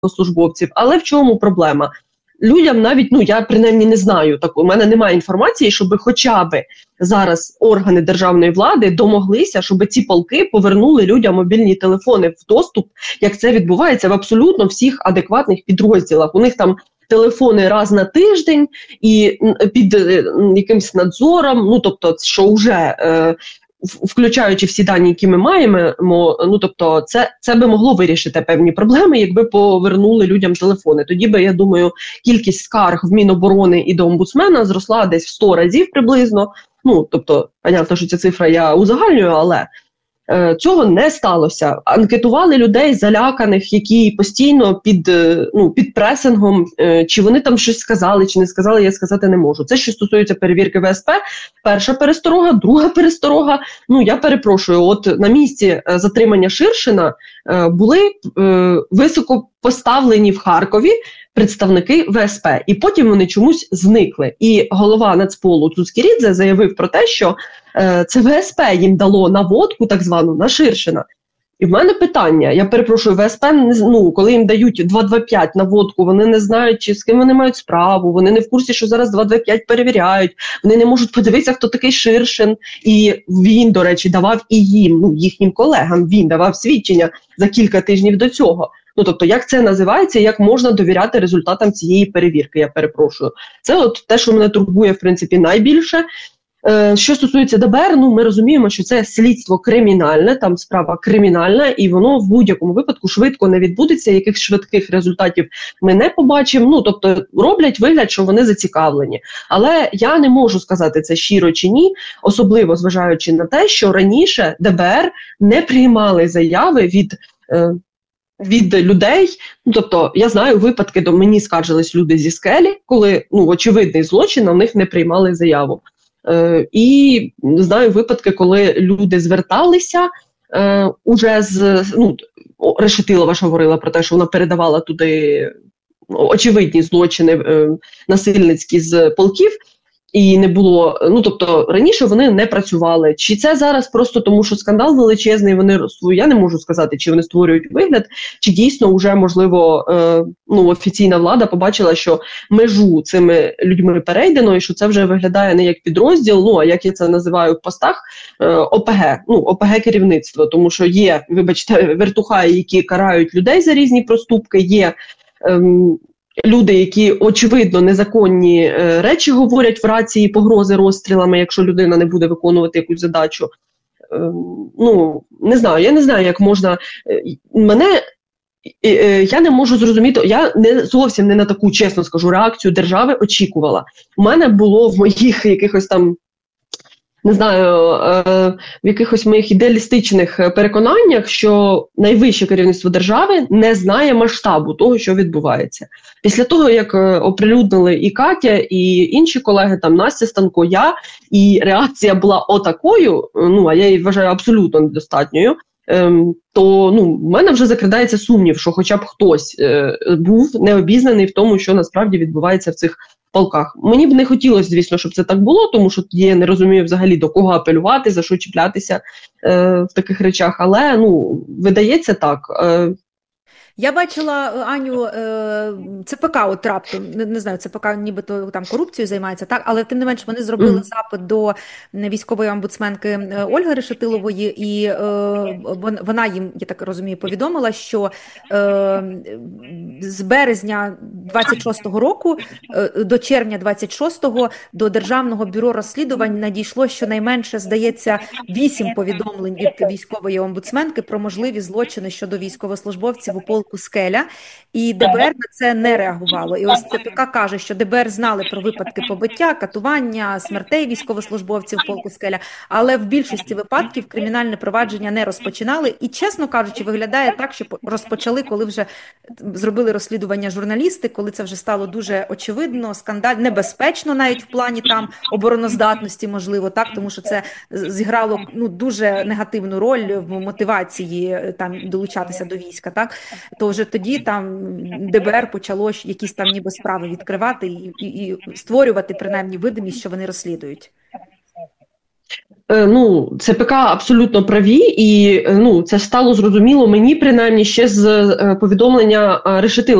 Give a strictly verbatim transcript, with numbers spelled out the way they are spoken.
військовослужбовців. Але в чому проблема? Людям навіть, ну я принаймні не знаю, так, у мене немає інформації, щоб хоча б зараз органи державної влади домоглися, щоб ці полки повернули людям мобільні телефони в доступ, як це відбувається в абсолютно всіх адекватних підрозділах. У них там телефони раз на тиждень і під е, якимсь надзором, ну тобто, що вже е, включаючи всі дані, які ми маємо, ну тобто це, це би могло вирішити певні проблеми, якби повернули людям телефони. Тоді би, я думаю, кількість скарг в Міноборони і до омбудсмена зросла десь в сто разів приблизно. Ну, тобто, понятно, що ця цифра я узагальнюю, але е, цього не сталося. Анкетували людей заляканих, які постійно під, е, ну, під пресингом, е, чи вони там щось сказали, чи не сказали, я сказати не можу. Це що стосується перевірки В С П. Перша пересторога, друга пересторога. Ну, я перепрошую, от на місці е, затримання Ширшина е, були е, високо поставлені в Харкові представники В С П, і потім вони чомусь зникли. І голова Нацполу Цуцькірідзе заявив про те, що е, це В С П їм дало наводку, так звану, на Ширшина. І в мене питання, я перепрошую, В С П, ну, коли їм дають два два п'ять наводку, вони не знають, чи з ким вони мають справу, вони не в курсі, що зараз два два п'ять перевіряють, вони не можуть подивитися, хто такий Ширшин. І він, до речі, давав і їм, ну, їхнім колегам, він давав свідчення за кілька тижнів до цього. Ну, тобто, як це називається, як можна довіряти результатам цієї перевірки, я перепрошую. Це от те, що мене турбує, в принципі, найбільше. Е, що стосується Д Б Р, ну, ми розуміємо, що це слідство кримінальне, там справа кримінальна, і воно в будь-якому випадку швидко не відбудеться, яких швидких результатів ми не побачимо. Ну, тобто, роблять вигляд, що вони зацікавлені. Але я не можу сказати, це щиро чи ні, особливо зважаючи на те, що раніше Д Б Р не приймали заяви від е, від людей, ну, тобто, я знаю випадки, до мені скаржились люди зі Скелі, коли, ну, очевидний злочин, а в них не приймали заяву. Е, і знаю випадки, коли люди зверталися, е, уже з, ну, Решетилова ж говорила про те, що вона передавала туди очевидні злочини е, насильницькі з полків, і не було, ну, тобто, раніше вони не працювали. Чи це зараз просто тому, що скандал величезний, вони, я не можу сказати, чи вони створюють вигляд, чи дійсно вже, можливо, е, ну, офіційна влада побачила, що межу цими людьми перейдено, і що це вже виглядає не як підрозділ, ну, а як я це називаю в постах, е, О П Г, ну, О П Г керівництво, тому що є, вибачте, вертухаї, які карають людей за різні проступки, є ем, люди, які, очевидно, незаконні е, речі говорять в рації, погрози розстрілами, якщо людина не буде виконувати якусь задачу. Е, ну, не знаю, я не знаю, як можна... Е, мене... Е, е, я не можу зрозуміти, я не зовсім не на таку, чесно скажу, реакцію держави очікувала. У мене було в моїх якихось там, не знаю, е, в якихось моїх ідеалістичних переконаннях, що найвище керівництво держави не знає масштабу того, що відбувається. Після того, як оприлюднили і Катя, і інші колеги, там Настя Станко, я, і реакція була отакою, ну, а я її вважаю абсолютно недостатньою, ем, то, ну, в мене вже закрадається сумнів, що хоча б хтось е, був необізнаний в тому, що насправді відбувається в цих полках. Мені б не хотілося, звісно, щоб це так було, тому що я не розумію взагалі, до кого апелювати, за що чіплятися е, в таких речах, але, ну, видається так. Е, Я бачила, Аню, Це Пе Ка от раптом, не, не знаю, Це Пе Ка нібито там корупцією займається, так, але тим не менш вони зробили mm. запит до військової омбудсменки Ольги Решетилової, і е, вона їм, я так розумію, повідомила, що е, з березня двадцять шостого року е, до червня двадцять шостого до Державного бюро розслідувань надійшло щонайменше, здається, вісім повідомлень від військової омбудсменки про можливі злочини щодо військовослужбовців у полку Скеля, і Де Бе Ер на це не реагувало. І ось Це Пе Ка каже, що Де Бе Ер знали про випадки побиття, катування, смертей військовослужбовців полку Скеля, але в більшості випадків кримінальне провадження не розпочинали. І, чесно кажучи, виглядає так, що розпочали, коли вже зробили розслідування журналісти, коли це вже стало дуже очевидно, скандаль, небезпечно навіть в плані там обороноздатності, можливо, так, тому що це зіграло, ну, дуже негативну роль в мотивації там долучатися до війська, так, то вже тоді там Де Бе Ер почало якісь там ніби справи відкривати і, і, і створювати принаймні видимість, що вони розслідують. Ну, ЦПК абсолютно праві, і ну, це стало зрозуміло мені, принаймні, ще з повідомлення Решетилова.